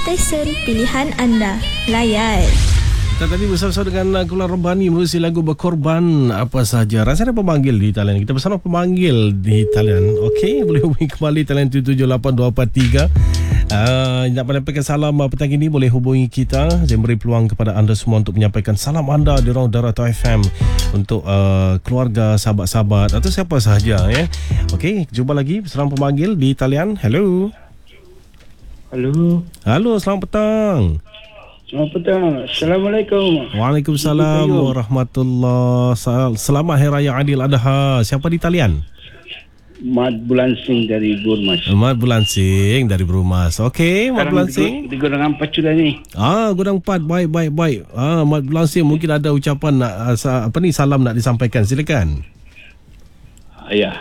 stesen pilihan anda. Layan. Kita tadi bersama dengan Keluar Rebani melalui lagu Berkorban Apa Saja. Rasanya ada pemanggil di talian. Kita bersama pemanggil di talian. Okey, boleh hubungi kembali talian 778-243. Nak menyampaikan salam petang ini, boleh hubungi kita. Saya beri peluang kepada anda semua untuk menyampaikan salam anda di ruang Dara FM untuk keluarga, sahabat-sahabat atau siapa sahaja ya. Okey, jumpa lagi bersama pemanggil di talian. Hello. Halo, selamat petang. Selamat petang. Assalamualaikum. Waalaikumsalam warahmatullahi. Selamat Hari Raya Aidil Adha. Siapa di talian? Mat Bulansing dari Burmas. Mat Bulansing dari Burmas. Okey, Mat Bulansing. Di Gudang 4 sudah ni. Gudang 4. Baik. Mat Bulansing mungkin ada ucapan nak salam nak disampaikan. Silakan. Ya.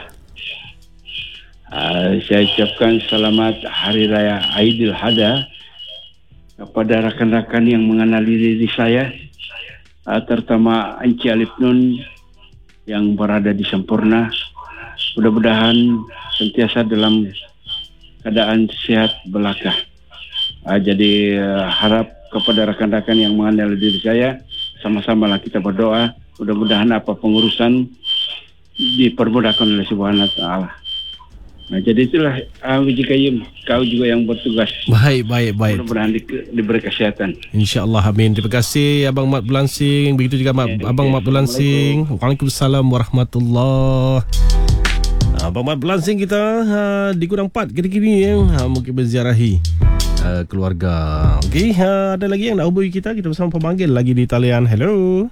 Saya ucapkan selamat Hari Raya Aidil Adha kepada rakan-rakan yang mengenali diri saya, terutama Encik Alif Nun yang berada di Sempurna. Mudah-mudahan sentiasa dalam keadaan sehat belaka. Jadi harap kepada rakan-rakan yang mengenali diri saya, sama-samalah kita berdoa. Mudah-mudahan apa pengurusan dipermudahkan oleh Subhanahu Wa Taala. Jadi itulah Wiji Kayum, kau juga yang bertugas. Baik. Mudah-mudahan diberi kesehatan. InsyaAllah, amin. Terima kasih Abang Mat Bulansing. Begitu juga Abang Mat Bulansing. Waalaikumsalam warahmatullahi. Abang Mat Bulansing kita di Gudang 4 kini mungkin berziarahi keluarga. Okey, ada lagi yang nak hubungi kita. Kita bersama pemanggil lagi di talian. Hello.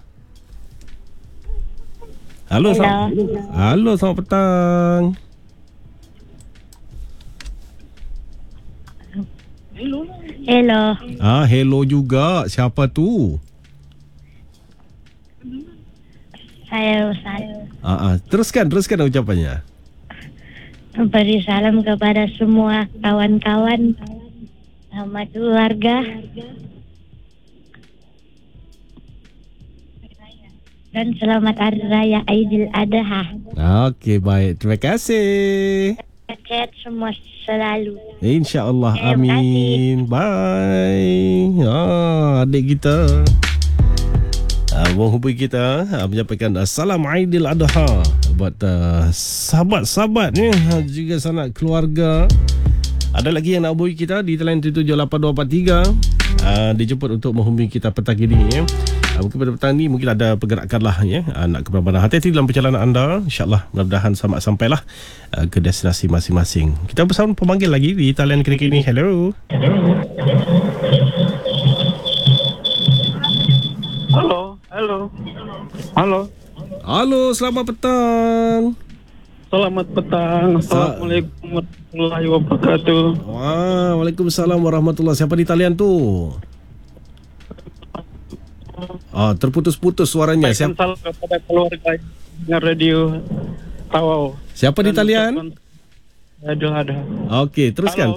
Halo. Selamat petang. Hello. Hello juga. Siapa tu? Saya Ustaz. Teruskan ucapannya. Beri salam kepada semua kawan-kawan sama keluarga dan selamat Hari Raya Aidil Adha. Okey, baik. Terima kasih. Sehat semua selalu. InsyaAllah, amin. Bye. Adik kita menghubungi kita menyampaikan salam Aidil Adha buat sahabat-sahabat ni, juga sanak keluarga. Ada lagi yang nak hubungi kita di talian 778-243. Dijemput untuk menghubungi kita petang ini ya. Mungkin pada petang ni mungkin ada pergerakan lah ya, nak ke mana-mana. Hati-hati dalam perjalanan anda. InsyaAllah mudah-mudahan sampailah ke destinasi masing-masing. Kita bersama pemanggil lagi di talian kini. Hello. Halo, selamat petang. Selamat petang. Assalamualaikum warahmatullahi wabarakatuh. Waalaikumsalam warahmatullahi. Siapa di talian tu? Terputus-putus suaranya. Salam kepada keluarga dengan radio Tawau. Siapa di talian? Aidil Adha. Okey, teruskan.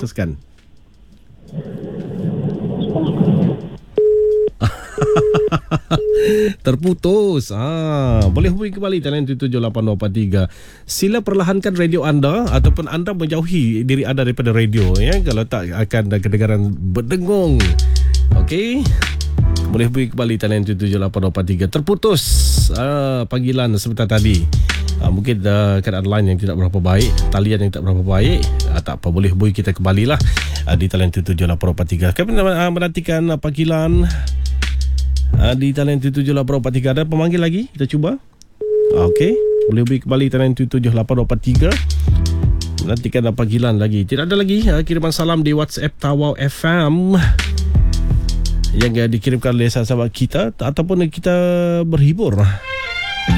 Terputus. Boleh hubungi kembali talian 778-243. Sila perlahankan radio anda ataupun anda menjauhi diri anda daripada radio ya, kalau tak akan ada kedengaran berdengung. Okey. Boleh hubungi kembali talian 778-243. Terputus panggilan sebentar tadi. Mungkin keadaan line yang tidak berapa baik, talian yang tak berapa baik. Tak apa, boleh hubungi kita kembalilah di talian 778-243. Kami menantikan panggilan di talian 778-243. Ada pemanggil lagi? Kita cuba. Okey, boleh hubungi kembali talian 778-243. Menantikan panggilan lagi. Tidak ada lagi kiriman salam di WhatsApp Tawau FM yang dikirimkan oleh sahabat kita ataupun kita berhibur